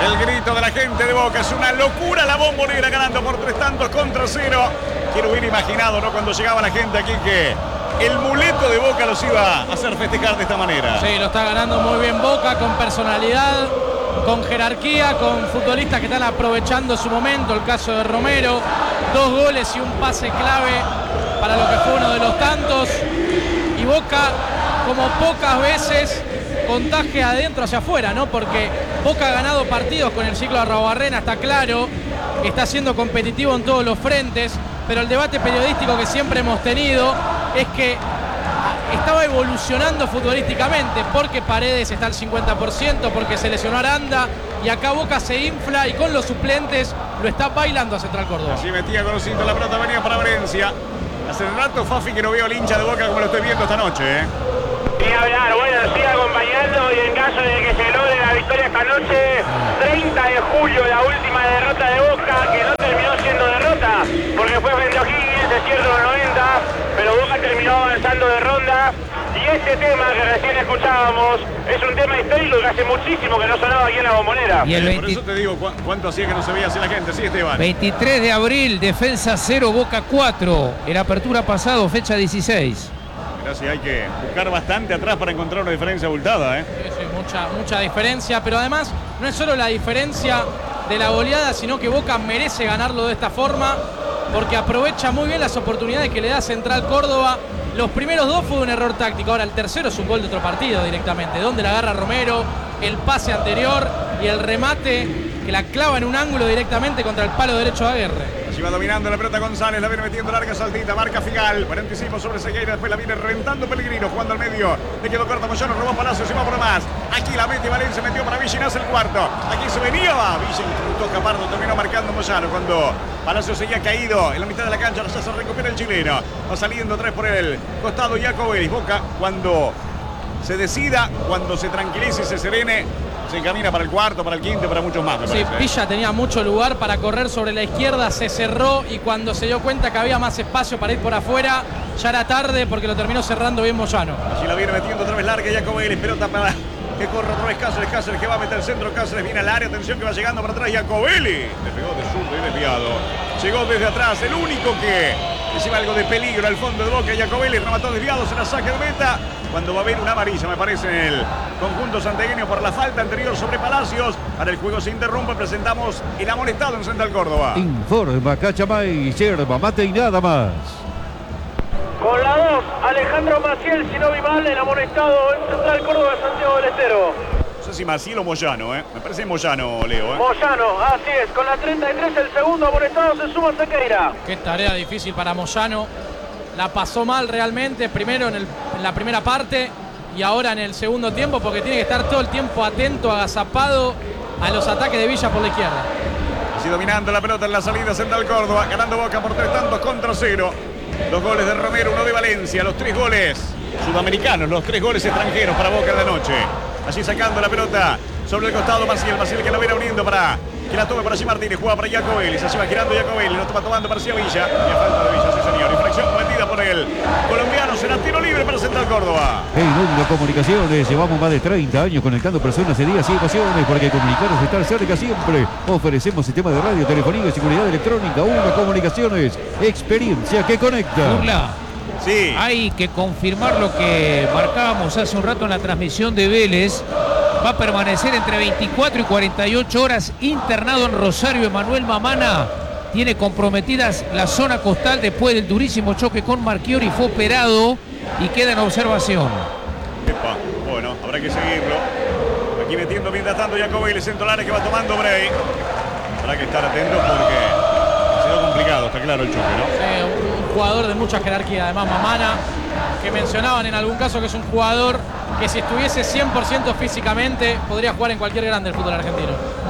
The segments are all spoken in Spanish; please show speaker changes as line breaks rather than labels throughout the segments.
El grito de la gente de Boca. Es una locura la Bombonera ganando por 3-0. Quiero hubiera imaginado, ¿no? Cuando llegaba la gente aquí que el muleto de Boca los iba a hacer festejar de esta manera.
Sí, lo está ganando muy bien Boca, con personalidad, con jerarquía, con futbolistas que están aprovechando su momento. El caso de Romero, 2 goles y un pase clave para lo que fue uno de los tantos. Y Boca, como pocas veces, contagia adentro hacia afuera, ¿no? Porque Boca ha ganado partidos con el ciclo de Arruabarrena, está claro, está siendo competitivo en todos los frentes, pero el debate periodístico que siempre hemos tenido es que estaba evolucionando futbolísticamente, porque Paredes está al 50%, porque se lesionó Aranda, y acá Boca se infla y con los suplentes lo está bailando a Central Córdoba.
Así metía Gorosito la pelota, venía para Valencia. Hace rato, Fafi, que no veo el hincha de Boca como lo estoy viendo esta noche, ¿eh?
Ni hablar, bueno, sigue acompañando, y en caso de que se logre la victoria esta noche, 30 de julio, la última derrota de Boca, que no terminó siendo derrota, porque fue frente a O'Higgins, es cierto, en los 90, pero Boca terminó avanzando de ronda. Y este tema que recién escuchábamos es un tema histórico que hace muchísimo que no sonaba aquí en la Bombonera.
Y
Por eso te digo, ¿cuánto hacía que no se veía así la gente? Sí, Esteban.
23 de abril, Defensa 0, Boca 4. En apertura pasado, fecha 16.
Mirá, hay que buscar bastante atrás para encontrar una diferencia abultada, ¿eh?
Sí, mucha diferencia, pero además no es solo la diferencia de la goleada, sino que Boca merece ganarlo de esta forma, porque aprovecha muy bien las oportunidades que le da Central Córdoba. Los primeros 2 fue un error táctico, ahora el tercero es un gol de otro partido directamente, donde la agarra Romero, el pase anterior y el remate que la clava en un ángulo directamente contra el palo derecho de Aguirre.
Allí va dominando la pelota González, la viene metiendo larga saltita, marca Figal, por anticipo sobre Sequeira, después la viene reventando Pellegrino, jugando al medio, le quedó corta Moyano, robó Palacios y va por más. Aquí la mete Valencia, metió para Villa y nace el cuarto. Aquí se venía, Villa intentó Capardo, terminó marcando Moyano cuando Palacios seguía caído en la mitad de la cancha, ya se recupera el chileno. Va saliendo 3 por el costado Jacobelli. Boca, cuando se decida, cuando se tranquilice y se serene, se encamina para el cuarto, para el quinto, para muchos más.
Sí, Villa tenía mucho lugar para correr sobre la izquierda, se cerró y cuando se dio cuenta que había más espacio para ir por afuera, ya era tarde porque lo terminó cerrando bien Moyano.
Allí la viene metiendo otra vez larga Jacobelli, pelota para que corre otra vez Cáceres que va a meter el centro, Cáceres viene al área, atención que va llegando para atrás Jacobelli. Le pegó de zurdo y desviado. Llegó desde atrás, el único que lleva algo de peligro al fondo de Boca, Jacobelli, remató desviado, se la saca de meta. Cuando va a haber una amarilla, me parece, en el conjunto santiagueño por la falta anterior sobre Palacios. Ahora el juego se interrumpe, presentamos el amonestado en Central Córdoba.
Informa Cachamay, yerba, mate y nada más.
Con la 2, Alejandro Maciel, si no vi mal, el amonestado en Central Córdoba, Santiago del Estero.
No sé si Maciel o Moyano, ¿eh? Me parece Moyano, Leo, ¿eh?
Moyano, así es, con la 33 el segundo amonestado se suma Sequeira.
Qué tarea difícil para Moyano. La pasó mal realmente, primero en la primera parte y ahora en el segundo tiempo, porque tiene que estar todo el tiempo atento, agazapado a los ataques de Villa por la izquierda.
Así dominando la pelota en la salida Central Córdoba, ganando Boca por 3-0. 2 goles de Romero, 1 de Valencia, los 3 goles sudamericanos, los 3 goles extranjeros para Boca en la noche. Allí sacando la pelota sobre el costado Maciel que la viene uniendo para que la tome para allí Martínez, juega para Jacobelli, se va girando Jacobelli, lo toma tomando para Villa. Y a falta de Villa, sí señor, infracción cometida por el colombiano, será tiro libre para Central Córdoba.
En Onda Comunicaciones llevamos más de 30 años conectando personas en días y emociones, porque comunicarnos es estar cerca siempre. Ofrecemos sistemas de radio, telefonía y seguridad electrónica. Onda Comunicaciones, experiencia que conecta.
Burla.
Sí.
Hay que confirmar lo que marcábamos hace un rato en la transmisión de Vélez. Va a permanecer entre 24 y 48 horas internado en Rosario. Emanuel Mamana tiene comprometidas la zona costal después del durísimo choque con Marchiori. Fue operado y queda en observación.
Epa, bueno, habrá que seguirlo. Aquí metiendo mientras tanto Jacobelli, centro al área que va tomando Bray. Habrá que estar atentos porque ha sido complicado, está claro el choque, ¿no?
Sí, un jugador de mucha jerarquía, además Mamana, que mencionaban en algún caso que es un jugador que si estuviese 100% físicamente podría jugar en cualquier grande del fútbol argentino.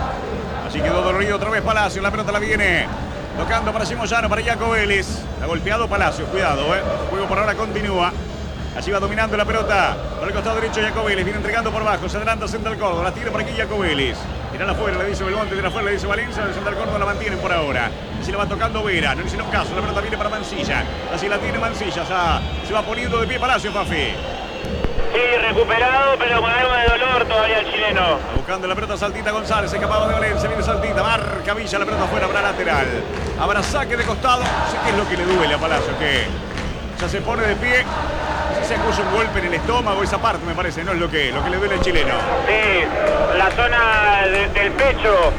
Así quedó dolorido otra vez Palacios, la pelota la viene tocando para Moyano, para Jacobelli. Ha golpeado Palacios, cuidado, el juego por ahora continúa. Allí va dominando la pelota por el costado derecho Jacobelli, viene entregando por bajo, se adelanta Central Córdoba, la tira por aquí Jacobelli. Tiran afuera, le dice Belmonte, tira afuera, le dice Valencia, el Central Córdoba la mantienen por ahora. Así la va tocando Vera, no le hicieron caso, la pelota viene para Mancilla. Así la tiene Mancilla, ya se va poniendo de pie Palacios, Fafi.
Sí, recuperado, pero con algo de dolor todavía el chileno.
Buscando la pelota Saltita González, escapado de Valencia, viene Saltita, marca Villa, la pelota afuera para lateral. Habrá saque de costado, no sé qué es lo que le duele a Palacio, que ya se pone de pie. No sé si se acusa un golpe en el estómago, esa parte me parece, no es lo que le duele al chileno.
Sí, la zona del pecho.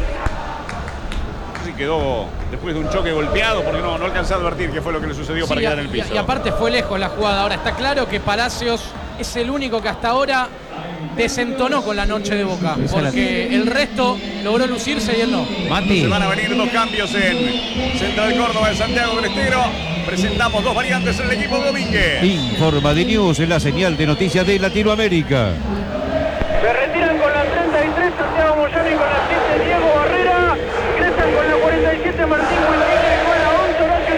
No sé si quedó después de un choque golpeado, porque no alcancé a advertir qué fue lo que le sucedió para quedar en el piso.
Y aparte fue lejos la jugada. Ahora está claro que Palacios es el único que hasta ahora desentonó con la noche de Boca, porque el resto logró lucirse y él no.
Mati.
Se van a venir dos cambios en Central Córdoba de Santiago del Estero. Presentamos dos variantes en el equipo de Domínguez.
Informa de News en la señal de noticias de Latinoamérica.
Se retiran con la 33 Santiago Moyano y con la 7 Diego Barrera. Ingresan con la 47 Martín Huitrago y con la 11 Horacio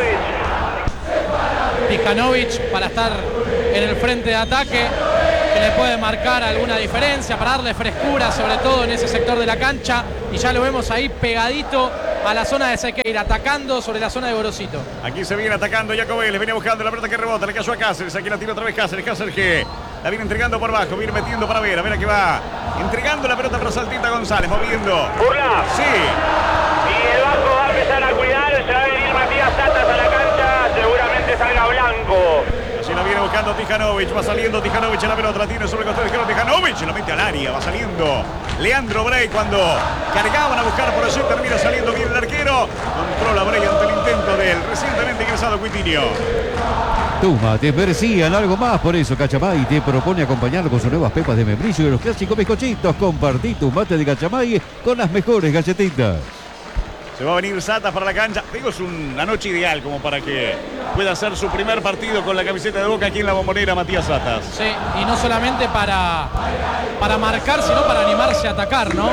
Tijanovic.
Tijanovic para estar en el frente de ataque, que le puede marcar alguna diferencia, para darle frescura, sobre todo en ese sector de la cancha. Y ya lo vemos ahí pegadito a la zona de Sequeira, atacando sobre la zona de Gorosito.
Aquí se viene atacando Jacobé, le viene buscando la pelota que rebota, le cayó a Cáceres, aquí la tira otra vez Cáceres que la viene entregando por bajo, viene metiendo para Vera, Vera que va entregando la pelota para Saltita González, moviendo.
Burla.
Sí.
Y el banco va a empezar a cuidar, se va a venir Matías Satas a la cancha, seguramente salga Blanco.
Así la viene buscando Tijanovic, va saliendo Tijanovic en la pelota, la tiene sobre el costado izquierdo Tijanovic, lo mete al área, va saliendo Leandro Bray cuando cargaban a buscar por allí, termina saliendo bien el arquero, controla Bray ante el intento del recientemente ingresado Cuitinho.
Tus mates merecían algo más, por eso Cachamay te propone acompañarlo con sus nuevas pepas de membrillo y los clásicos bizcochitos. Compartí tus mates de Cachamay con las mejores galletitas.
Se va a venir Satas para la cancha. Digo, es una noche ideal como para que pueda hacer su primer partido con la camiseta de Boca aquí en la Bombonera, Matías Satas.
Sí, y no solamente para marcar, sino para animarse a atacar, ¿no?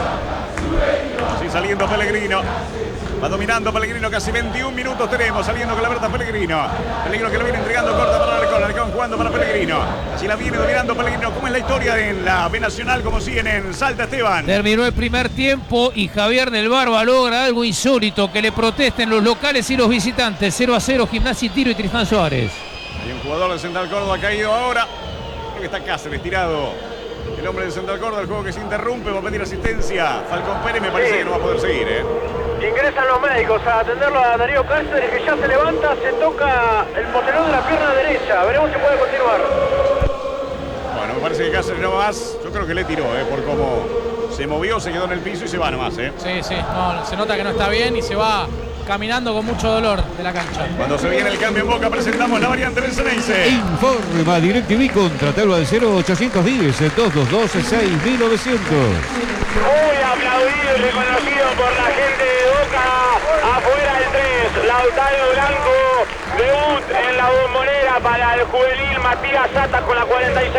Así saliendo Pellegrino. Va dominando Pellegrino, casi 21 minutos tenemos, saliendo con la pelota Pellegrino. Pellegrino que lo viene entregando corta para Alarcón jugando para Pellegrino. Así la viene dominando Pellegrino. ¿Cómo es la historia en la B Nacional? Como siguen en Salta, Esteban.
Terminó el primer tiempo y Javier del Barba logra algo insólito, que le protesten los locales y los visitantes. 0-0, Gimnasia y Tiro y Tristán Suárez.
Hay un jugador de Central Córdoba caído ahora. Creo que está Cáceres tirado. El hombre de Central Córdoba, el juego que se interrumpe, va a pedir asistencia. Falcón Pérez me parece que no va a poder seguir,
Ingresan los médicos a atenderlo a Darío Cáceres, que ya se levanta, se toca el motelón de la pierna derecha. Veremos si puede continuar.
Bueno, me parece que Cáceres no va más. Yo creo que le tiró, por cómo se movió, se quedó en el piso y se va nomás,
Sí, no, se nota que no está bien y se va caminando con mucho dolor de la cancha.
Cuando se viene el cambio en Boca, presentamos la variante del Ceneice.
Informa DirecTV, contratalo al 0810 222 6900.
Muy aplaudido y reconocido por la gente de Boca. Afuera el 3, Lautaro Blanco. Debut en la Bombonera para el juvenil Matías Satas con la 46.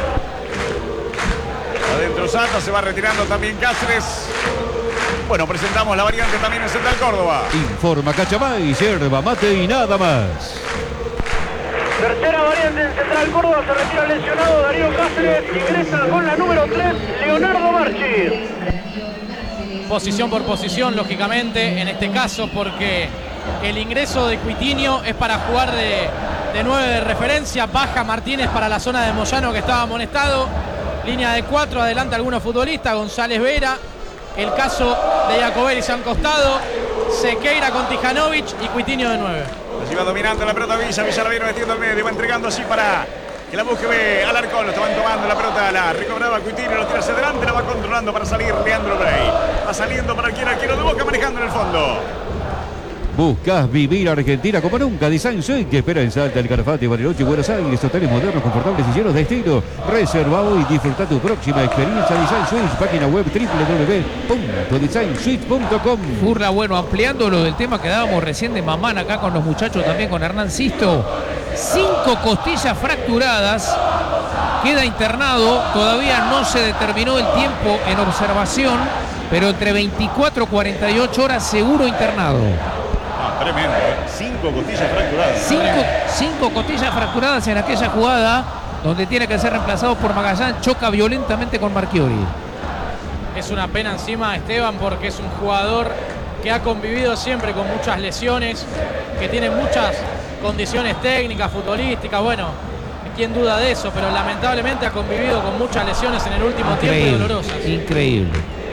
Adentro Sata, se va retirando también Cáceres. Bueno, presentamos la variante también en Central Córdoba.
Informa Cachamay, yerba mate y nada más.
Tercera variante en Central Córdoba, se retira el lesionado Darío Cáceres, ingresa con la número 3, Leonardo Marchi.
Posición por posición, lógicamente, en este caso, porque el ingreso de Cuitinho es para jugar de 9 de referencia, baja Martínez para la zona de Moyano que estaba amonestado, línea de 4, adelante algunos futbolistas, González Vera, el caso de Jacobelli se han costado, Sequeira con Tijanovic y Cuitinho de 9.
Allí va dominando la pelota Villa la viene metiendo al medio, va entregando así para que la busque Alarcón, lo estaban tomando la pelota, la recobraba Cuitinho, lo tira hacia adelante, la va controlando para salir Leandro Bray. Va saliendo para el arquero de Boca, manejando en el fondo.
Buscas vivir Argentina como nunca. Design Suite, que espera en Salta, el Calafate, Bariloche, Buenos Aires. Hoteles modernos, confortables y llenos de estilo. Reserva hoy y disfruta tu próxima experiencia. Design Suite, página web www.designsuite.com.
Burla, bueno, ampliando lo del tema que dábamos recién de Mamán acá con los muchachos, también con Hernán Sisto. 5 costillas fracturadas. Queda internado. Todavía no se determinó el tiempo en observación, pero entre 24 y 48 horas seguro internado.
Tremendo, 5 costillas fracturadas.
5 costillas fracturadas en aquella jugada donde tiene que ser reemplazado por Magallán. Choca violentamente con Marchiori.
Es una pena encima, Esteban, porque es un jugador que ha convivido siempre con muchas lesiones, que tiene muchas condiciones técnicas, futbolísticas. Bueno, quien duda de eso, pero lamentablemente ha convivido con muchas lesiones en el último tiempo y dolorosas.
Increíble.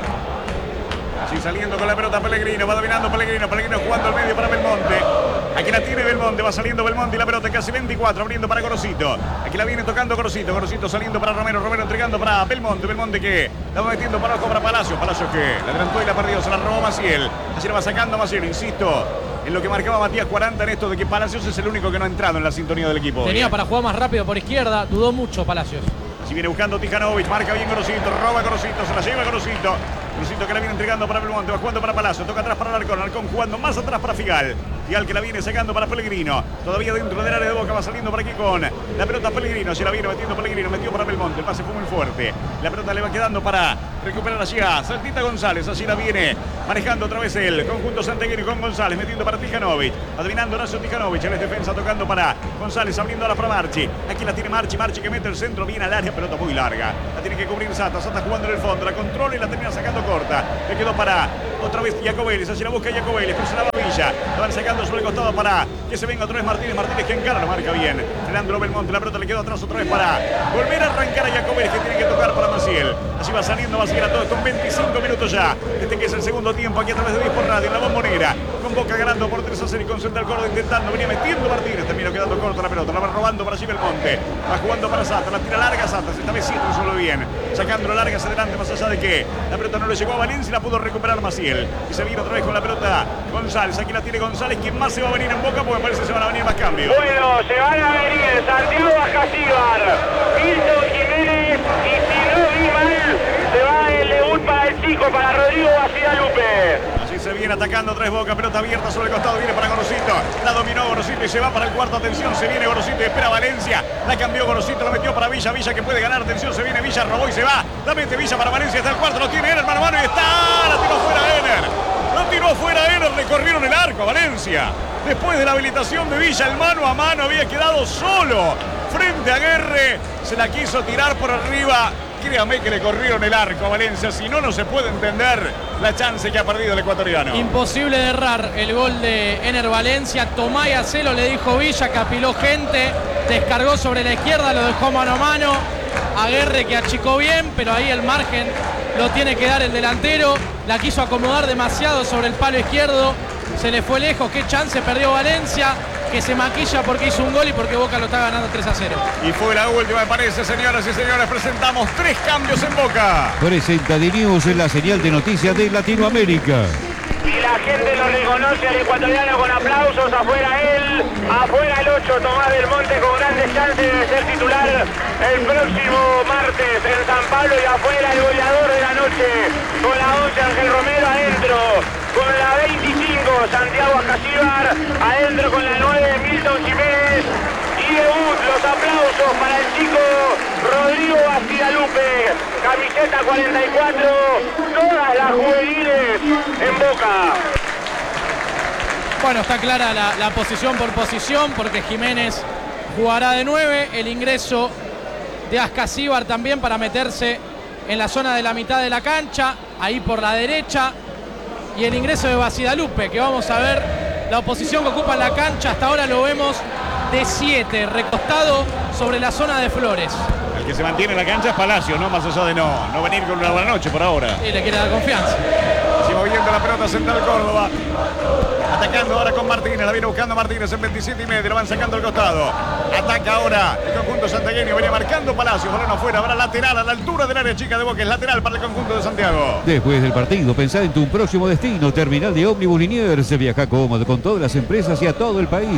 Así saliendo con la pelota Pellegrino, va dominando Pellegrino jugando al medio para Belmonte. Aquí la tiene Belmonte, va saliendo Belmonte y la pelota casi 24, abriendo para Gorosito. Aquí la viene tocando Gorosito saliendo para Romero entregando para Belmonte que la va metiendo para abajo para Palacio que la adelantó y la perdió, se la robó Maciel. Así la va sacando Maciel, insisto, en lo que marcaba Matías 40 en esto de que Palacios es el único que no ha entrado en la sintonía del equipo.
Tenía para jugar más rápido por izquierda, dudó mucho Palacios.
Si viene buscando Tijanovic, marca bien Gorosito, roba Gorosito, se la lleva Gorosito que la viene entregando para Belmonte, va jugando para Palacio, toca atrás para Alarcón jugando más atrás para Figal que la viene sacando para Pellegrino, todavía dentro del área de Boca, va saliendo por aquí con la pelota Pellegrino, se la viene metiendo Pellegrino, metió para Belmonte, el pase fue muy fuerte, la pelota le va quedando para recuperar allí a Saltita González, así la viene manejando otra vez el conjunto santiagueño con González, metiendo para Tijanovic, adivinando Horacio Tijanovic, en la defensa tocando para González, abriendo para Marchi, aquí la tiene Marchi que mete el centro bien al área, pelota muy larga, la tiene que cubrir Sata jugando en el fondo, la controla y la termina sacando corta, le quedó para otra vez Jacobelis, así la busca Jacobelis, presionaba Villa, la van sacando sobre el costado para que se venga otra vez Martínez que encara, lo marca bien, Leandro Belmonte, la pelota le quedó atrás otra vez para volver a arrancar a Jacobelis que tiene que tocar para Maciel, así va saliendo Maciel a todo esto en 25 minutos ya, este que es el segundo tiempo aquí a través de Dispor Radio, en la Bombonera, con Boca ganando por 3-0 y con Central Córdoba intentando, venía metiendo Martínez, terminó quedando corta la pelota, la va robando para allí Belmonte, va jugando para Sata, la tira larga Sata, esta vez sí resuelve bien, sacándolo larga hacia adelante, más allá de que la pelota no le llegó a Valencia y la pudo recuperar Maciel, y se viene otra vez con la pelota González, aquí la tiene González, ¿quién más se va a venir en Boca? Porque parece que se van a venir más cambios.
Bueno, se van a venir Santiago Ascasíbar, Milton Jiménez y si no vi mal, se va el debut para el chico, para Rodrigo Basidalupe.
Así se viene atacando otra vez Boca, pelota abierta sobre el costado, viene para Gorosito, la dominó Gorosito y se va para el cuarto, atención, se viene Gorosito y espera Valencia, la cambió Gorosito, la metió para Villa que puede ganar, atención, se viene Villa, robó y se va, la mete Villa para Valencia, está el cuarto, lo tiene Ener, mano a mano y está, la tiró fuera Ener, le corrieron el arco a Valencia. Después de la habilitación de Villa, el mano a mano había quedado solo frente a Guerre. Se la quiso tirar por arriba. Créame que le corrieron el arco a Valencia. Si no, no se puede entender la chance que ha perdido el ecuatoriano.
Imposible de errar el gol de Ener Valencia. Tomá y hacelo, le dijo Villa, que apiló gente. Descargó sobre la izquierda, lo dejó mano a mano. A Guerre que achicó bien, pero ahí el margen lo tiene que dar el delantero. La quiso acomodar demasiado sobre el palo izquierdo. Se le fue lejos, qué chance perdió Valencia, que se maquilla porque hizo un gol y porque Boca lo está ganando 3-0.
Y fue la última, me parece, señoras y señores. Presentamos 3 cambios en Boca.
Presenta D-News en la señal de noticias de Latinoamérica.
Y la gente lo reconoce al ecuatoriano con aplausos. Afuera él, afuera el 8, Tomás Belmonte, con grandes chances de ser titular el próximo martes en San Pablo. Y afuera el goleador de la noche, con la 11 Ángel Romero adentro. Con la 25 Santiago Ascasíbar, adentro con la 9 Milton Jiménez. Y debut, los aplausos para el chico Rodrigo Basidalupe, camiseta 44, todas las juveniles en Boca.
Bueno, está clara la posición por posición, porque Jiménez jugará de 9, el ingreso de Ascasíbar también para meterse en la zona de la mitad de la cancha, ahí por la derecha, y el ingreso de Basidalupe, que vamos a ver la oposición que ocupa la cancha. Hasta ahora lo vemos de 7, recostado sobre la zona de Flores.
El que se mantiene en la cancha es Palacio, ¿no? Más allá de no venir con una buena noche por ahora.
Y le quiere dar confianza.
Sigue moviendo la pelota Central Córdoba. Atacando ahora con Martínez, la viene buscando Martínez en 27 y medio, lo van sacando al costado. Ataca ahora el conjunto santiagueño, venía marcando Palacio, balón afuera, habrá lateral a la altura del área chica de Boca, es lateral para el conjunto de Santiago.
Después del partido, pensá en tu próximo destino, terminal de ómnibus Liniers, viaja cómodo con todas las empresas y a todo el país,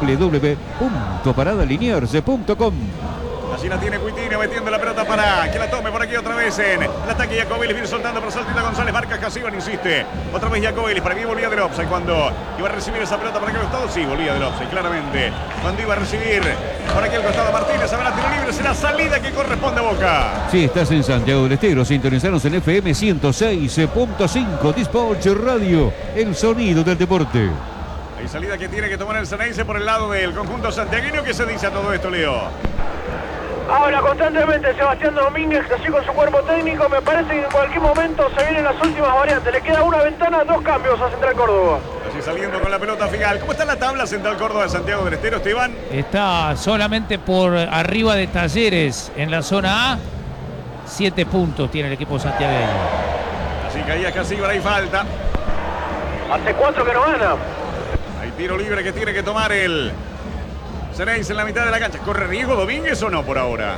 www.paradaliniers.com.
Allí la tiene Cuitino metiendo la pelota para que la tome por aquí otra vez en el ataque. Jacobelis viene soltando para Saltita González, marca Ascasíbar, insiste. Otra vez Jacobelis, para mí volvía del offside cuando iba a recibir esa pelota por aquel costado. Sí, volvía del offside, claramente. Cuando iba a recibir por aquel costado Martínez, habrá tiro libre, será salida que corresponde a Boca.
Si estás en Santiago del Estero, sintonizanos en FM 106.5, Dispatch Radio, el sonido del deporte.
Hay salida que tiene que tomar el Ceneice por el lado del conjunto santiagueño. ¿Qué se dice a todo esto, Leo?
Habla constantemente Sebastián Domínguez, así con su cuerpo técnico. Me parece que en cualquier momento se vienen las últimas variantes. Le queda una ventana, 2 cambios a Central Córdoba.
Así saliendo con la pelota Figal. ¿Cómo está la tabla Central Córdoba de Santiago del Estero, Esteban?
Está solamente por arriba de Talleres en la zona A. 7 puntos tiene el equipo santiagueño.
Así caía Casíbar, hay falta.
Hace 4 que no gana.
Hay tiro libre que tiene que tomar el Cereis en la mitad de la cancha. ¿Corre riesgo Domínguez o no por ahora?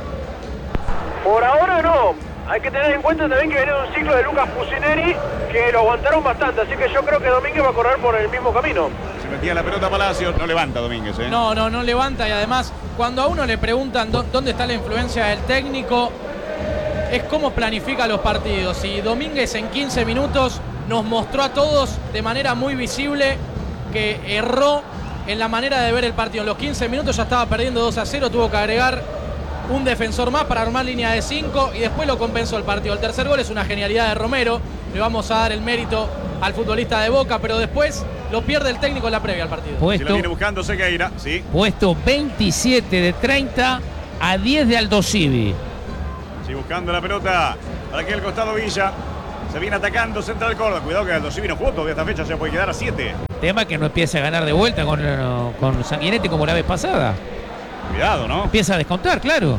Por ahora no. Hay que tener en cuenta también que viene un ciclo de Lucas Pusineri que lo aguantaron bastante. Así que yo creo que Domínguez va a correr por el mismo camino.
Se metía la pelota a Palacio. No levanta Domínguez, ¿eh?
No levanta, y además cuando a uno le preguntan dónde está la influencia del técnico, es cómo planifica los partidos. Y Domínguez en 15 minutos nos mostró a todos de manera muy visible que erró en la manera de ver el partido. En los 15 minutos ya estaba perdiendo 2-0, tuvo que agregar un defensor más para armar línea de 5 y después lo compensó el partido. El tercer gol es una genialidad de Romero, le vamos a dar el mérito al futbolista de Boca, pero después lo pierde el técnico en la previa al partido.
Si lo viene buscando Sequeira, sí.
Puesto 27 de 30 a 10 de Aldo Civi.
Sí, buscando la pelota para aquí el costado Villa. Se viene atacando Central Córdoba. Cuidado que Aldo Civi no jugó todavía esta fecha, se puede quedar a 7.
Tema que no empiece a ganar de vuelta con Sanguinetti como la vez pasada.
Cuidado, ¿no?
Empieza a descontar, claro.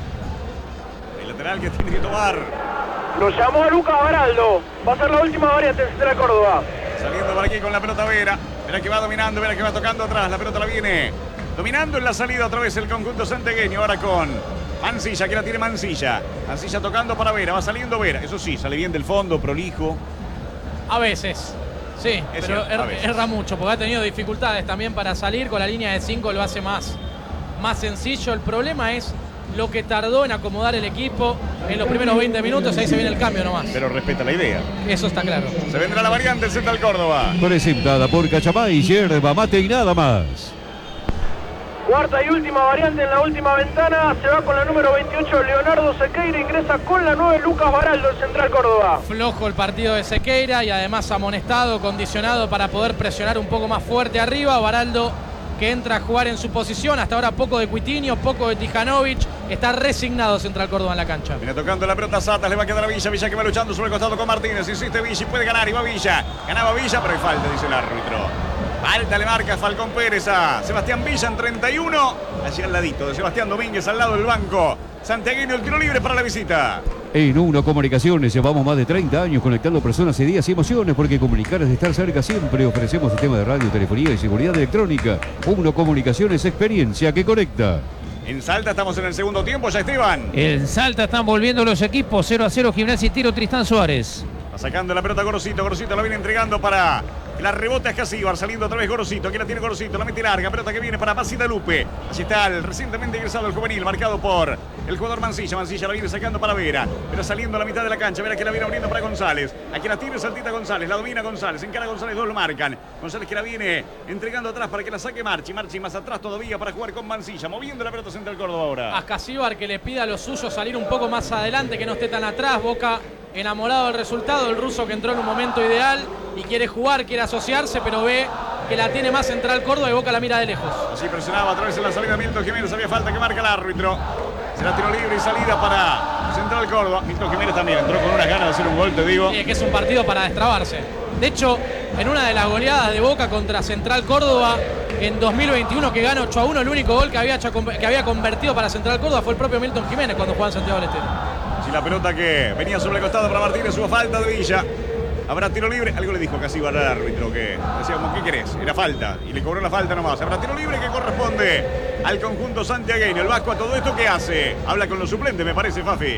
El lateral que tiene que tomar.
Lo llamó a Lucas Baraldo. Va a ser la última variante de Central Córdoba.
Saliendo por aquí con la pelota Vera. Vera que va dominando, Vera que va tocando atrás. La pelota la viene dominando en la salida otra vez el conjunto santiagueño. Ahora con Mancilla, que la tiene Mancilla. Mancilla tocando para Vera, va saliendo Vera. Eso sí, sale bien del fondo, prolijo.
A veces, sí,
Es
pero
cierto, a veces.
erra mucho, porque ha tenido dificultades también para salir. Con la línea de 5 lo hace más sencillo. El problema es lo que tardó en acomodar el equipo en los primeros 20 minutos. Ahí se viene el cambio nomás.
Pero respeta la idea.
Eso está claro.
Se vendrá la variante el Central Córdoba.
Presentada por Cachamay, yerba mate y nada más.
Cuarta y última variante en la última ventana. Se va con la número 28 Leonardo Sequeira. Ingresa con la 9 Lucas Baraldo en Central Córdoba.
Flojo el partido de Sequeira y además amonestado, condicionado para poder presionar un poco más fuerte arriba. Baraldo que entra a jugar en su posición. Hasta ahora poco de Cuitiño, poco de Tijanovic. Está resignado Central Córdoba en la cancha.
Viene tocando la pelota Satas, le va a quedar a Villa. Villa que va luchando sobre el costado con Martínez. Insiste Villa y puede ganar. Y va Villa. Ganaba Villa, pero hay falta, dice el árbitro. Falta le marca Falcón Pérez a Sebastián Villa en 31. Allí al ladito de Sebastián Domínguez, al lado del banco santiagueño. El tiro libre para la visita.
En Uno Comunicaciones llevamos más de 30 años conectando personas, ideas y emociones, porque comunicar es estar cerca siempre. Ofrecemos sistema de radio, telefonía y seguridad electrónica. Uno Comunicaciones, experiencia que conecta.
En Salta estamos en el segundo tiempo ya, Esteban.
En Salta están volviendo los equipos. 0-0 Gimnasia y Tiro Tristán Suárez.
Va sacando la pelota Gorosito. Gorosito la viene entregando para la rebota es Casíbar. Saliendo otra vez Gorosito. Aquí la tiene Gorosito. La mete larga. Pelota que viene para Pasita Lupe. Allí está el recientemente ingresado el juvenil. Marcado por el jugador Mancilla. Mancilla la viene sacando para Vera. Pero saliendo a la mitad de la cancha. Vera que la viene abriendo para González. Aquí la tiene Saltita González. La domina González. Encara González. Dos lo marcan. González que la viene entregando atrás para que la saque Marchi. Marchi más atrás todavía para jugar con Mancilla. Moviendo la pelota Central Córdoba ahora.
A Casíbar que le pida a los suyos salir un poco más adelante, que no esté tan atrás. Boca enamorado del resultado. El ruso que entró en un momento ideal y quiere jugar, quiere asociarse, pero ve que la tiene más Central Córdoba y Boca la mira de lejos.
Así presionaba a través de la salida Milton Jiménez. Había falta que marca el árbitro. Será tiro libre y salida para Central Córdoba. Milton Jiménez también entró con unas ganas de hacer un gol, te digo.
Sí, que es un partido para destrabarse. De hecho, en una de las goleadas de Boca contra Central Córdoba en 2021, que gana 8-1, el único gol que había convertido para Central Córdoba fue el propio Milton Jiménez cuando jugaba en Santiago del Estero.
Si la pelota que venía sobre el costado para Martínez, hubo falta de Villa. Habrá tiro libre. Algo le dijo Casíbar al árbitro, que decía como, ¿qué querés? Era falta. Y le cobró la falta nomás. Habrá tiro libre que corresponde al conjunto santiagueño. El Vasco a todo esto, ¿qué hace? Habla con los suplentes, me parece, Fafi.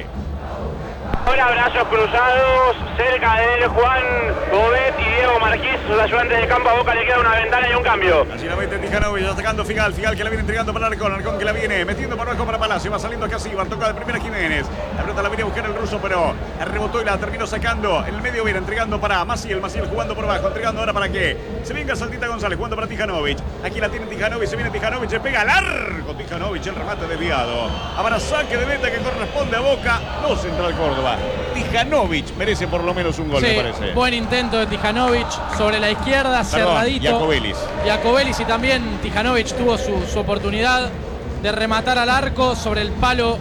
Ahora brazos cruzados, cerca de él Juan Gobet y Diego Marquís, sus ayudantes de campo. A Boca le queda una ventana y un cambio.
Allí la mete Tijanovic, atacando Figal. Figal que la viene entregando para Arcón. Arcón que la viene metiendo para abajo para Palacio. Va saliendo Casíbar, toca de primera Jiménez. La pelota la viene a buscar el ruso, pero rebotó y la terminó sacando. En el medio viene entregando para Maciel. Maciel jugando por abajo, entregando ahora para que se venga Saltita González, jugando para Tijanovic. Aquí la tiene Tijanovic, se viene Tijanovic, se pega largo Tijanovic, el remate desviado. Habrá saque de meta que corresponde a Boca, no Central Córdoba. Tijanovic merece por lo menos un gol,
Sí,
me parece.
buen intento de Tijanovic sobre la izquierda, cerradito.
Jacobelis.
Jacobelis, y también Tijanovic tuvo su oportunidad de rematar al arco sobre el palo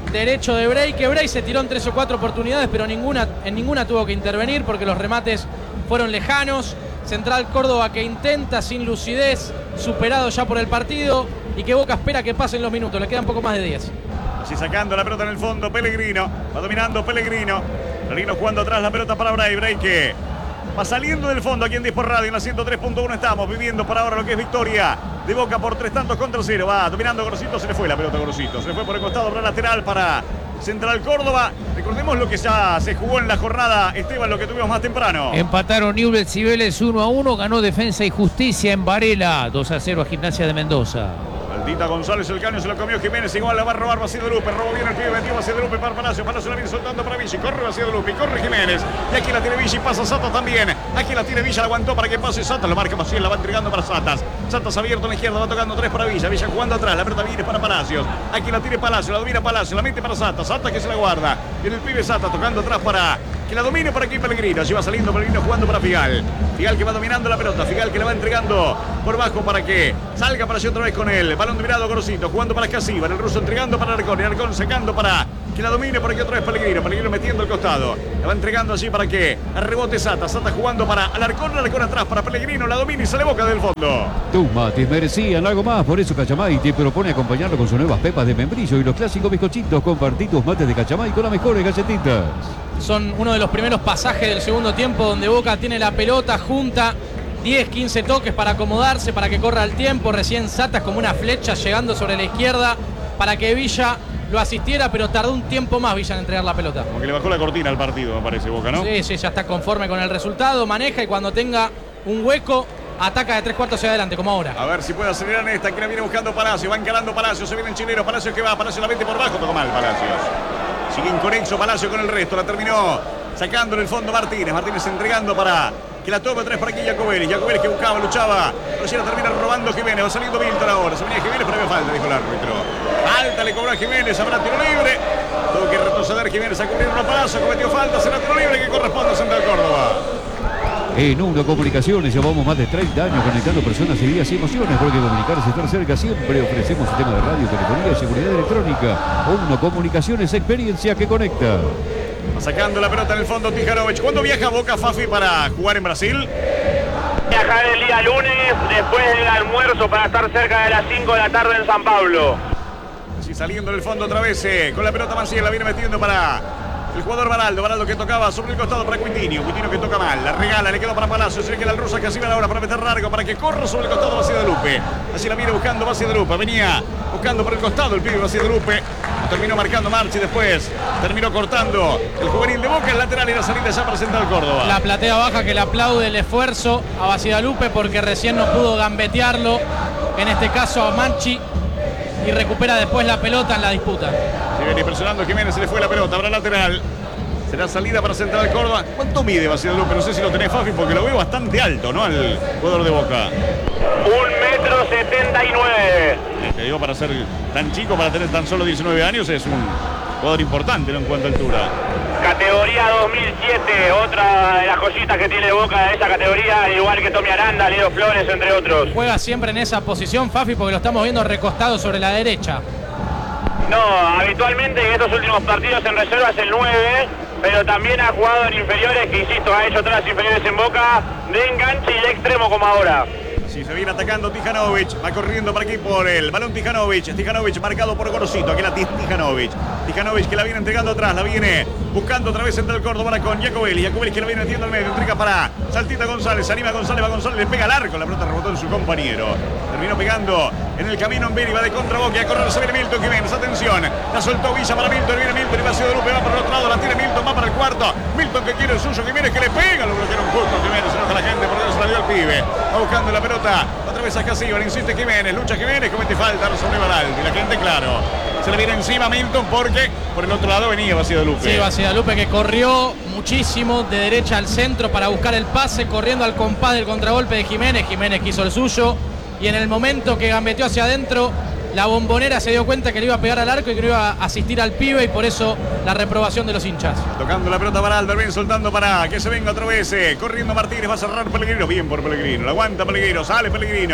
derecho de Bray, que Bray se tiró en 3 o 4 oportunidades, pero en ninguna tuvo que intervenir porque los remates fueron lejanos. Central Córdoba que intenta sin lucidez, superado ya por el partido, y que Boca espera que pasen los minutos, le quedan poco más de 10.
Así sacando la pelota en el fondo, Pellegrino, va dominando Pellegrino. Pellegrino jugando atrás la pelota para Bray, Bray que va saliendo del fondo aquí en Disport Radio, en la 103.1 estamos viviendo por ahora lo que es victoria de Boca por 3-0, va dominando Gorosito, se le fue la pelota a Gorosito, se le fue por el costado, por la lateral para Central Córdoba. Recordemos lo que ya se jugó en la jornada, Esteban, lo que tuvimos más temprano.
Empataron Newell's y Vélez 1-1, ganó Defensa y Justicia en Varela, 2-0 a Gimnasia de Mendoza.
Maldita González, el caño se lo comió Jiménez, igual la va a robar Vacío de Lupe, robó bien el pie, metió Vacío de Lupe para Palacio, Palacio la viene soltando para Vichy, corre Vacío de Lupe, corre Jiménez, y aquí la tiene Vichy, pasa Satas también, aquí la tiene Villa, la aguantó para que pase Satas, lo marca Maciel, la va entregando para Satas, Satas abierto a la izquierda, va tocando 3 para Villa, Villa jugando atrás, la pelota viene para Palacios, aquí la tiene Palacio, la domina Palacio, la mete para Satas, Satas que se la guarda, viene el pibe Satas tocando atrás para que la domine por aquí Pellegrino, allí va saliendo Pellegrino jugando para Figal, Figal que va dominando la pelota, Figal que la va entregando por bajo para que salga para allí otra vez con él, balón dominado Gorosito, jugando para Casiva, el ruso entregando para Arcón, y Arcón sacando para que la domine por aquí otra vez Pellegrino, Pellegrino metiendo el costado, la va entregando allí para que rebote Satas, Satas jugando para Alarcón atrás para Pellegrino, la domina y sale Boca del fondo.
Tus mates merecían algo más, por eso Cachamay te propone acompañarlo con sus nuevas pepas de membrillo y los clásicos bizcochitos. Compartí tus mates de Cachamay con las mejores galletitas.
Son uno de los primeros pasajes del segundo tiempo donde Boca tiene la pelota junta, 10, 15 toques para acomodarse, para que corra el tiempo. Recién Satas como una flecha llegando sobre la izquierda para que Villa lo asistiera, pero tardó un tiempo más Villa en entregar la pelota.
Como que le bajó la cortina al partido, me parece, Boca, ¿no?
Sí, ya está conforme con el resultado, maneja y cuando tenga un hueco ataca de 3/4 hacia adelante, como ahora.
A ver si puede acelerar en esta, que la viene buscando Palacio, va encarando Palacio, se viene en Chilero, Palacio que va, Palacio la mete por bajo, tocó mal Palacios. Sigue inconexo Palacio con el resto, la terminó sacando en el fondo Martínez, Martínez entregando para que la tome 3 para aquí Jacobelli, Jacobelli que buscaba, luchaba, recién la termina robando Jiménez, va saliendo Milton ahora, se venía Jiménez, pero había falta, dijo el árbitro. Falta le cobró a Jiménez, habrá tiro libre, tuvo que retroceder Jiménez a cubrir una Palacio, cometió falta, será tiro libre que corresponde a Central Córdoba.
En Uno Comunicaciones llevamos más de 30 años conectando personas y vidas y emociones, porque comunicarse y estar cerca siempre ofrecemos sistema de radio, telefonía y seguridad electrónica. Uno Comunicaciones, experiencia que conecta.
Sacando la pelota en el fondo Tijanovic. ¿Cuándo viaja Boca, Fafi, para jugar en Brasil?
Viajar el día lunes después del almuerzo para estar cerca de las 5 de la tarde en San Pablo.
Así saliendo del fondo otra vez con la pelota Maciel, la viene metiendo para el jugador Baraldo que tocaba sobre el costado para Quintino que toca mal, la regala, le quedó para Palacio, se le queda el ruso que así va ahora para meter largo, para que corra sobre el costado Vacío de Lupe. Así la viene buscando Vacío de Lupe, venía buscando por el costado el pibe Vacío de Lupe, terminó marcando Marchi, después terminó cortando el juvenil de Boca, el lateral y la salida ya para Central Córdoba.
La platea baja que le aplaude el esfuerzo a Vacío Lupe porque recién no pudo gambetearlo, en este caso a Marchi, y recupera después la pelota en la disputa.
Se viene presionando Jiménez, se le fue la pelota, habrá lateral. Será salida para Central Córdoba. ¿Cuánto mide Vacío Lupe? No sé si lo tenés, Fafi, porque lo veo bastante alto, ¿no? Al jugador de Boca.
1,79 m.
Te digo, para ser tan chico, para tener tan solo 19 años, es un jugador importante, ¿no? En cuanto a altura.
Categoría 2007, otra de las joyitas que tiene Boca de esa categoría, al igual que Tommy Aranda, Leo Flores, entre otros.
Juega siempre en esa posición, Fafi, porque lo estamos viendo recostado sobre la derecha.
No, habitualmente en estos últimos partidos en reserva es el 9, pero también ha jugado en inferiores, que insisto, ha hecho otras inferiores en Boca, de enganche y de extremo como ahora.
Sí, se viene atacando Tijanovic, va corriendo por aquí por el balón Tijanovic marcado por Gorosito, aquí la Tijanovic que la viene entregando atrás, la viene buscando otra vez Central Córdoba con Jacobelli que la viene metiendo al medio, entrega para Saltita González, se anima González, va González, le pega al arco, la pelota rebotó en su compañero, terminó pegando en el camino en Beri, va de contra Boca, a correr se viene Milton Jiménez, atención, la soltó Villa para Milton, viene Milton y Vacío de Lupe, va por el otro lado, la tiene Milton, va para el cuarto, Milton que quiere el suyo, Jiménez que le pega, lo bloquearon justo Jiménez, se enoja la gente, por eso se la dio al pibe, va buscando la pelota, otra vez a Casiva, insiste Jiménez, lucha Jiménez, comete falta sobre Baraldi, la gente claro, se le viene encima Milton porque por el otro lado venía Vacío de Lupe.
Sí, Vacío de Lupe que corrió muchísimo de derecha al centro para buscar el pase, corriendo al compás del contragolpe de Jiménez que hizo el suyo, y en el momento que gambeteó hacia adentro, la Bombonera se dio cuenta que le iba a pegar al arco y que no iba a asistir al pibe, y por eso la reprobación de los hinchas.
Tocando la pelota para Alder, bien soltando para que se venga otra vez, corriendo Martínez, va a cerrar Pellegrino, bien por Pellegrino, la aguanta Pellegrino, sale Pellegrino,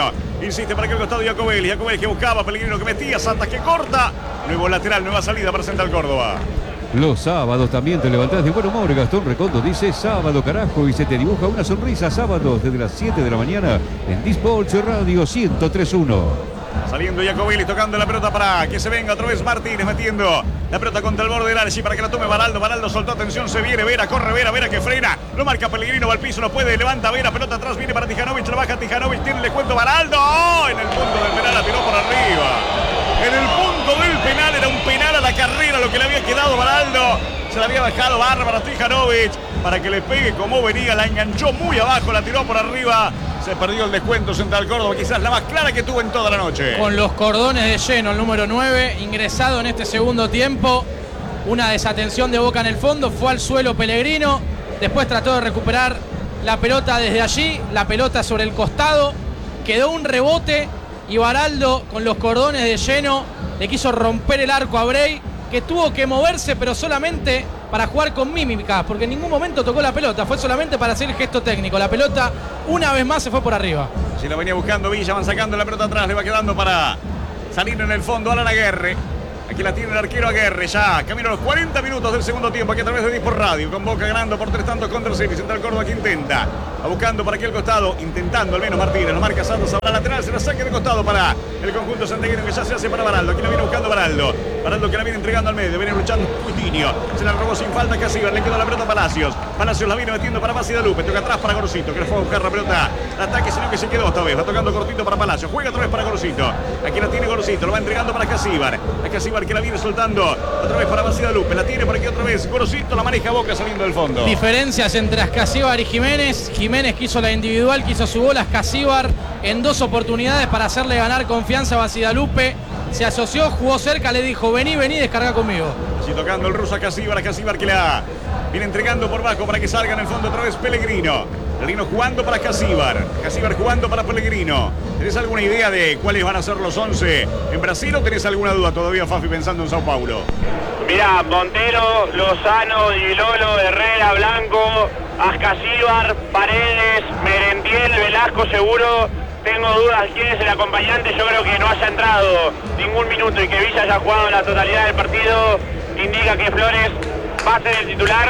Insiste para aquel costado Jacobelli. Jacobelli que buscaba, Pellegrino que metía, Santas que corta. Nuevo lateral, nueva salida para Central Córdoba.
Los sábados también te levantás de buen humor. Gastón Recondo dice sábado carajo y se te dibuja una sonrisa. Sábados desde las 7 de la mañana en Dispolcho Radio 103.1.
Saliendo Jacobelli, tocando la pelota para que se venga otra vez Martínez, metiendo la pelota contra el borde del área, sí, para que la tome Baraldo. Baraldo soltó, atención, se viene Vera, corre Vera, Vera que frena, lo marca Pellegrino, va al piso, no puede, levanta Vera, pelota atrás, viene para Tijanovic, lo baja Tijanovic, tiene el descuento Baraldo. ¡Oh! En el punto del penal la tiró por arriba. En el punto del penal, era un penal a la carrera lo que le había quedado Baraldo. Se la había bajado bárbara Tijanovic para que le pegue como venía, la enganchó muy abajo, la tiró por arriba. Se perdió el descuento Central Córdoba, quizás la más clara que tuvo en toda la noche.
Con los cordones de lleno, el número 9, ingresado en este segundo tiempo. Una desatención de Boca en el fondo, fue al suelo Pellegrino. Después trató de recuperar la pelota desde allí, la pelota sobre el costado. Quedó un rebote y Baraldo con los cordones de lleno le quiso romper el arco a Brey, que tuvo que moverse, pero solamente para jugar con mímica, porque en ningún momento tocó la pelota, fue solamente para hacer el gesto técnico. La pelota una vez más se fue por arriba.
Si la venía buscando Villa, van sacando la pelota atrás, le va quedando para salir en el fondo Alan Aguerre. Aquí la tiene el arquero Aguerre, ya camino a los 40 minutos del segundo tiempo, aquí a través de Dispor Radio, con Boca ganando por 3 tantos contra 0. Central Córdoba que intenta, va buscando para aquel costado, intentando al menos Martínez, lo marca Santos, habrá lateral, se la saque de costado para el conjunto santiagueño que ya se hace para Baraldo. Aquí la viene buscando Baraldo, Baraldo que la viene entregando al medio, viene luchando Coutinho, se la robó sin falta Casíbar, le quedó la pelota a Palacios, Palacios la viene metiendo para Basi Dalupe, toca atrás para Gorosito, que le fue a buscar la pelota, el ataque sino que se quedó esta vez, va tocando cortito para Palacios, juega otra vez para Gorosito, aquí la tiene Gorosito, lo va entregando para Casíbar, a Casíbar que la viene soltando otra vez para Basi Dalupe, la tiene por aquí otra vez Gorosito, la maneja Boca saliendo del fondo.
Diferencias entre Ascasíbar y Jiménez. Jiménez quiso la individual, quiso su gol. Ascasíbar en 2 oportunidades para hacerle ganar confianza a Basi Dalupe. Se asoció, jugó cerca, le dijo vení, descarga conmigo.
Así tocando el ruso a Casíbar que la viene entregando por bajo para que salga en el fondo otra vez Pellegrino. Pellegrino jugando para Casíbar jugando para Pellegrino. ¿Tenés alguna idea de cuáles van a ser los 11 en Brasil o tenés alguna duda todavía, Fafi, pensando en Sao Paulo?
Mirá, Montero, Lozano, Di Lolo, Herrera, Blanco, Ascasíbar, Paredes, Merentiel, Velasco seguro. Tengo dudas quién es el acompañante, yo creo que no haya entrado ningún minuto y que Villa haya jugado la totalidad del partido. Indica que Flores va a ser el titular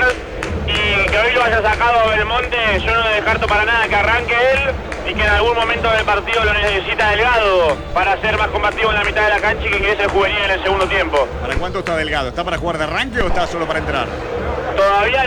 y que hoy lo haya sacado a Belmonte, yo no descarto para nada que arranque él y que en algún momento del partido lo necesita Delgado para ser más combativo en la mitad de la cancha y que ingrese el juvenil en el segundo tiempo.
¿Para cuánto está Delgado? ¿Está para jugar de arranque o está solo para entrar?
Todavía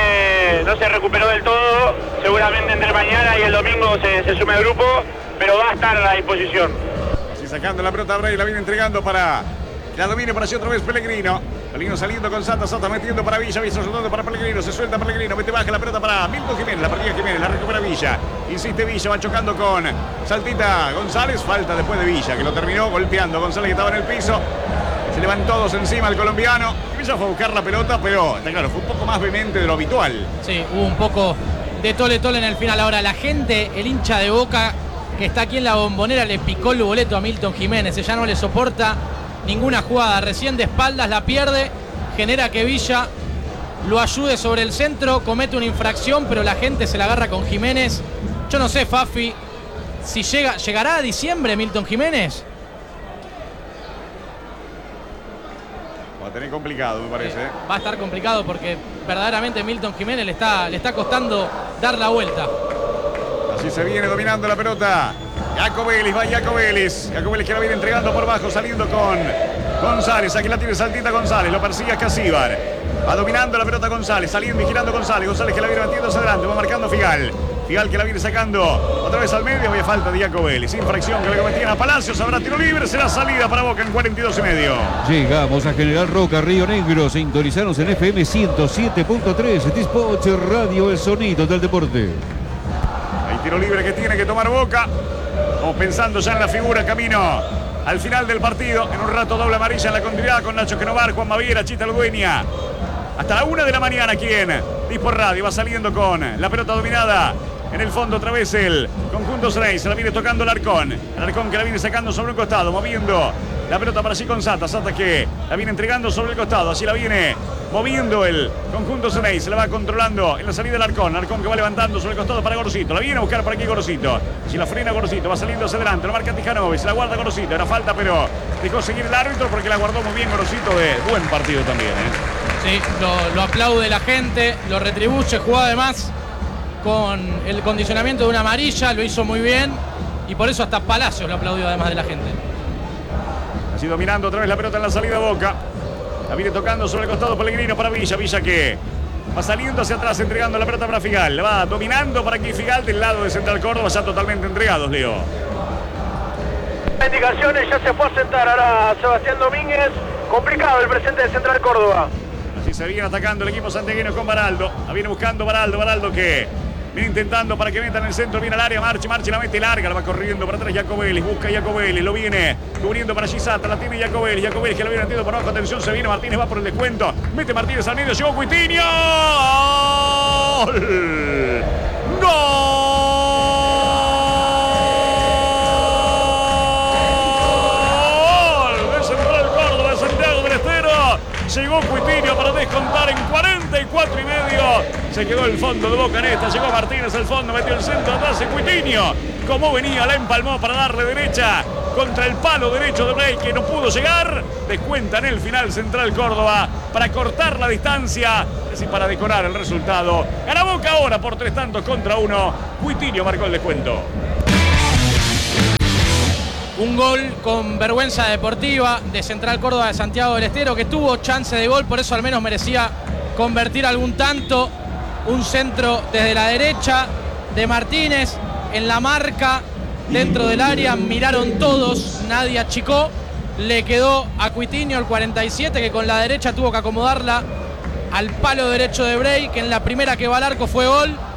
no se recuperó del todo, seguramente entre mañana y el domingo se sume al grupo, pero va a estar a la disposición.
Así sacando la pelota Brey, la viene entregando para la domine para allí otra vez Pellegrino. Pellegrino saliendo con Santos, metiendo para Villa, Villa soltando para Pellegrino, se suelta Pellegrino, mete baja la pelota para Milton Jiménez, la partida Jiménez, la recupera Villa, insiste Villa, va chocando con Saltita González, falta después de Villa, que lo terminó golpeando, González que estaba en el piso, se levantó dos encima el colombiano, Villa fue a buscar la pelota, pero está claro, fue un poco más vehemente de lo habitual.
Sí, hubo un poco de tole en el final. Ahora la gente, el hincha de Boca que está aquí en la Bombonera, le picó el boleto a Milton Jiménez, ya no le soporta ninguna jugada, recién de espaldas la pierde, genera que Villa lo ayude sobre el centro, comete una infracción, pero la gente se la agarra con Jiménez. Yo no sé, Fafi, si llegará a diciembre Milton Jiménez.
Va a tener complicado, me parece.
Va a estar complicado porque verdaderamente Milton Jiménez le está costando dar la vuelta.
Así se viene dominando la pelota. Jacobelis, va Jacobelis. Jacobelis que la viene entregando por bajo, saliendo con González. Aquí la tiene Saltita González, lo persigue a Casíbar. Va dominando la pelota González, saliendo y girando González. González que la viene metiendo hacia adelante, va marcando Figal. Figal que la viene sacando otra vez al medio. Había falta de Jacobelis. Infracción que le cometían a Palacios. Habrá tiro libre, será salida para Boca en 42 y medio.
Llegamos a General Roca, Río Negro. Sintonizanos en FM 107.3. Dispatch Radio, el sonido del deporte.
Hay tiro libre que tiene que tomar Boca. Vamos pensando ya en la figura camino al final del partido. En un rato doble amarilla en la continuidad con Nacho Genovar, Juan Maviera, Chita Ludueña. Hasta la 1 de la mañana aquí en Dispor Radio. Va saliendo con la pelota dominada En el fondo otra vez el conjunto Xeneize. Se la viene tocando el Alarcón. El Alarcón que la viene sacando sobre un costado. Moviendo la pelota para allí con Sata. Sata que la viene entregando sobre el costado. Así la viene moviendo el conjunto Xeneize. Se la va controlando en la salida del Alarcón. Alarcón que va levantando sobre el costado para Gorosito. La viene a buscar por aquí Gorosito. Si la frena Gorosito. Va saliendo hacia adelante. Lo marca Tijanovic. Se la guarda Gorosito. Era falta, pero dejó seguir el árbitro porque la guardó muy bien Gorosito. De buen partido también.
Sí, lo aplaude la gente. Lo retribuye. Jugó además con el condicionamiento de una amarilla. Lo hizo muy bien. Y por eso hasta Palacios lo aplaudió además de la gente.
Así dominando otra vez la pelota en la salida Boca. La viene tocando sobre el costado Pellegrino para Villa. Villa que va saliendo hacia atrás, entregando la pelota para Figal. La va dominando para aquí Figal del lado de Central Córdoba. Ya totalmente entregados, Leo.
Indicaciones, ya se fue a sentar ahora Sebastián Domínguez. Complicado el presente de Central Córdoba.
Así se viene atacando el equipo santiagueño con Baraldo. La viene buscando Baraldo que viene intentando para que meta en el centro. Viene al área, marcha, la mete larga. La va corriendo para atrás Jacobelli. Busca Jacobelli. Lo viene cubriendo para Gisata. La tiene Jacobelli. Jacobelli que la viene metiendo por abajo. Atención, se viene Martínez. Va por el descuento. Mete Martínez al medio. Llegó Cuitiño. ¡Gol! ¡Gol! De Central Córdoba, de Santiago del Estero. Llegó Cuitiño para descontar en 44 y medio. Se quedó el fondo de Boca en esta. Llegó Martínez al fondo, metió el centro atrás de Cuitiño. Como venía, la empalmó para darle derecha contra el palo derecho de Brey, que no pudo llegar. Descuenta en el final Central Córdoba para cortar la distancia, es decir, para decorar el resultado. Gana Boca ahora por 3-1. Cuitiño marcó el descuento.
Un gol con vergüenza deportiva de Central Córdoba de Santiago del Estero, que tuvo chance de gol, por eso al menos merecía convertir algún tanto. Un centro desde la derecha de Martínez en la marca dentro del área. Miraron todos, nadie achicó. Le quedó a Cuitiño el 47, que con la derecha tuvo que acomodarla al palo derecho de Brey, que en la primera que va al arco fue gol.